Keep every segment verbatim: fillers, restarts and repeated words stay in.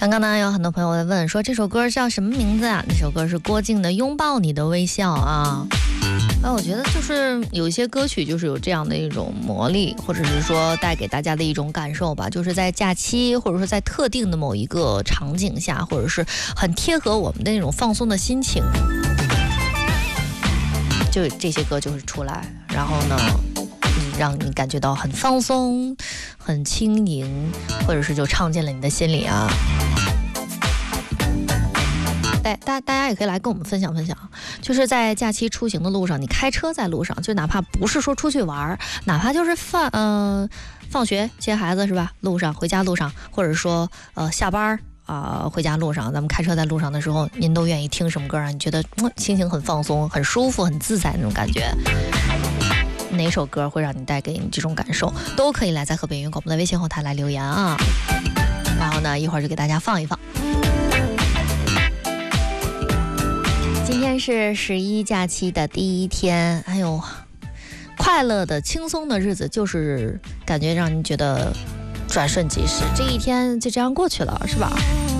刚刚呢有很多朋友在问说这首歌叫什么名字啊？那首歌是郭靖的《拥抱你的微笑》啊。那我觉得就是有一些歌曲就是有这样的一种魔力，或者是说带给大家的一种感受吧，就是在假期或者说在特定的某一个场景下，或者是很贴合我们的那种放松的心情，就这些歌就是出来，然后呢让你感觉到很放松很轻盈，或者是就唱进了你的心里啊。大大大家也可以来跟我们分享分享，就是在假期出行的路上，你开车在路上，就哪怕不是说出去玩，哪怕就是放呃放学接孩子是吧，路上回家路上，或者说呃下班啊、呃、回家路上，咱们开车在路上的时候，您都愿意听什么歌啊？你觉得、嗯、心情很放松很舒服很自在那种感觉，哪首歌会让你带给你这种感受，都可以来在河北云广播的微信后台来留言啊，然后呢一会儿就给大家放一放。今天是十一假期的第一天，哎呦，快乐的轻松的日子就是感觉让你觉得转瞬即逝，这一天就这样过去了，是吧？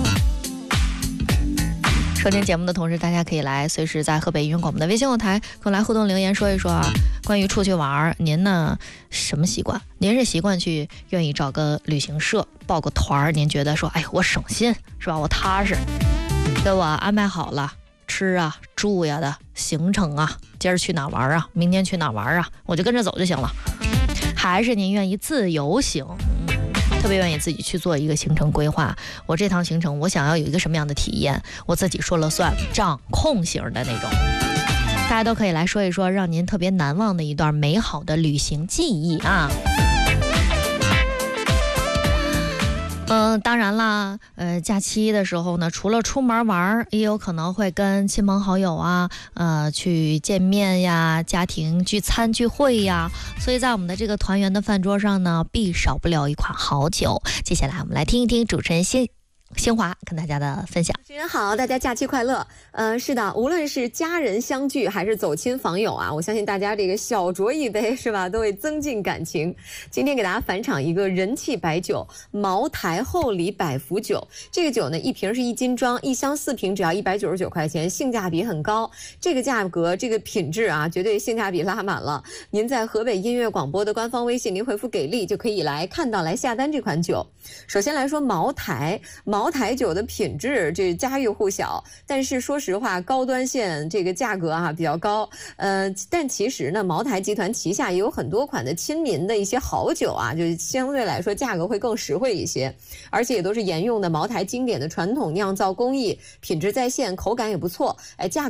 收听节目的同时，大家可以来随时在河北云广播的微信后台跟我来互动留言说一说啊，关于出去玩，您呢什么习惯？您是习惯去愿意找个旅行社报个团，您觉得说哎我省心是吧，我踏实，给我安排好了吃啊住呀的行程啊，今儿去哪玩啊，明天去哪玩啊，我就跟着走就行了。还是您愿意自由行，特别愿意自己去做一个行程规划，我这趟行程我想要有一个什么样的体验，我自己说了算，掌控型的那种。大家都可以来说一说让您特别难忘的一段美好的旅行记忆啊。嗯，当然啦，呃，假期的时候呢，除了出门玩，也有可能会跟亲朋好友啊，呃，去见面呀，家庭聚餐聚会呀，所以在我们的这个团圆的饭桌上呢，必少不了一款好酒。接下来我们来听一听主持人新新华跟大家的分享。 主持人好，大家假期快乐。呃，是的，无论是家人相聚还是走亲访友啊，我相信大家这个小酌一杯是吧，都会增进感情。今天给大家返场一个人气白酒茅台厚礼百福酒，这个酒呢一瓶是一斤装，一箱四瓶只要一百九十九块钱，性价比很高。这个价格这个品质啊，绝对性价比拉满了。您在河北音乐广播的官方微信您回复给力就可以来看到来下单这款酒。首先来说茅台，茅台酒的品质这家喻户晓，但是说实话高端线这个价格啊比较高，呃，但其实呢茅台集团旗下也有很多款的亲民的一些好酒啊，就相对来说价格会更实惠一些，而且也都是沿用的茅台经典的传统酿造工艺，品质在线，口感也不错，哎，价